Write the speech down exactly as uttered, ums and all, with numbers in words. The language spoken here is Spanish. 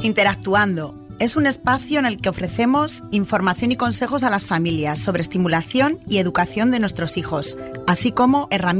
Interactuando es un espacio en el que ofrecemos información y consejos a las familias sobre estimulación y educación de nuestros hijos, así como herramientas